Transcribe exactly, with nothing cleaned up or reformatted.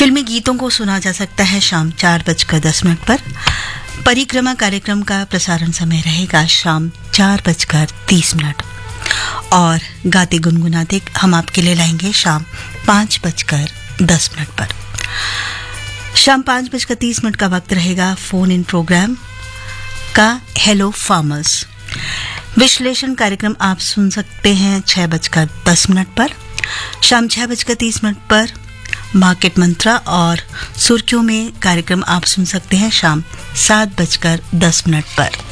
फिल्मी गीतों को सुना जा सकता है शाम चार बजकर दस मिनट पर। परिक्रमा कार्यक्रम का प्रसारण समय रहेगा शाम चार बजकर तीस मिनट और गाते गुनगुनाते हम आपके लिए लाएंगे शाम पाँच बजकर दस मिनट पर। शाम पाँच बजकर तीस मिनट का वक्त रहेगा फोन इन प्रोग्राम का हेलो फार्मर्स। विश्लेषण कार्यक्रम आप सुन सकते हैं छह बजकर दस मिनट पर। शाम छह बजकर तीस मिनट पर मार्केट मंत्रा और सुर्खियों में कार्यक्रम आप सुन सकते हैं शाम सात बजकर दस मिनट पर।